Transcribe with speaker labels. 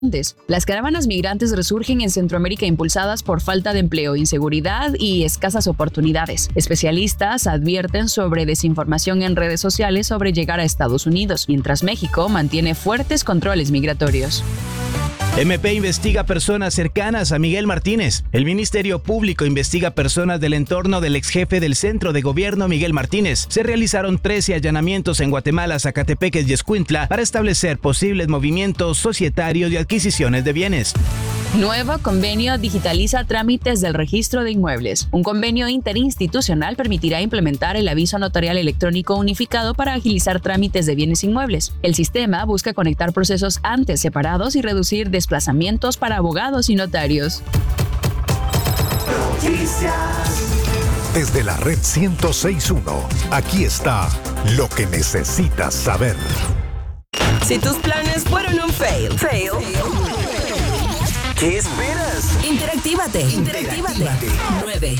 Speaker 1: Las caravanas migrantes resurgen en Centroamérica impulsadas por falta de empleo, inseguridad y escasas oportunidades. Especialistas advierten sobre desinformación en redes sociales sobre llegar a Estados Unidos, mientras México mantiene fuertes controles migratorios.
Speaker 2: MP investiga personas cercanas a Miguel Martínez. El Ministerio Público investiga personas del entorno del exjefe del Centro de Gobierno Miguel Martínez. Se realizaron 13 allanamientos en Guatemala, Zacatepeques y Escuintla para establecer posibles movimientos societarios y adquisiciones de bienes.
Speaker 1: Nuevo convenio digitaliza trámites del registro de inmuebles. Un convenio interinstitucional permitirá implementar el aviso notarial electrónico unificado para agilizar trámites de bienes inmuebles. El sistema busca conectar procesos antes separados y reducir desplazamientos para abogados y notarios.
Speaker 3: Desde la red 106.1, aquí está lo que necesitas saber.
Speaker 4: Si tus planes fueron un fail. ¿Qué esperas? Interactívate. 9.